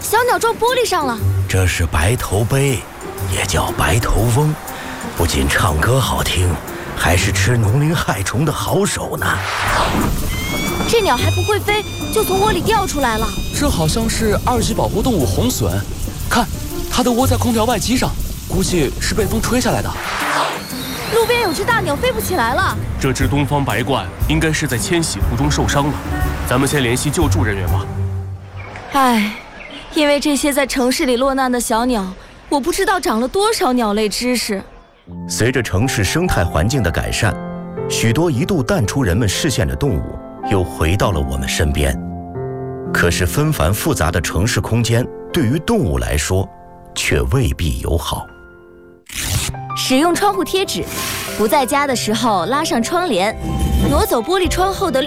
小鸟撞玻璃上了。 这是白头鹎，也叫白头翁，不仅唱歌好听，还是吃农林害虫的好手呢。 这鸟还不会飞，就从窝里掉出来了。 这好像是2级保护动物红隼，看，它的窝在空调外机上，估计是被风吹下来的。 路边有只大鸟飞不起来了。 这只东方白鹳应该是在迁徙途中受伤了，咱们先联系救助人员吧。 唉，因为这些在城市里落难的小鸟，我不知道长了多少鸟类知识。 随着城市生态环境的改善，许多一度淡出人们视线的动物又回到了我们身边。可是纷繁复杂的城市空间对于动物来说却未必友好。 使用窗户贴纸，不在家的时候拉上窗帘，挪走玻璃窗后的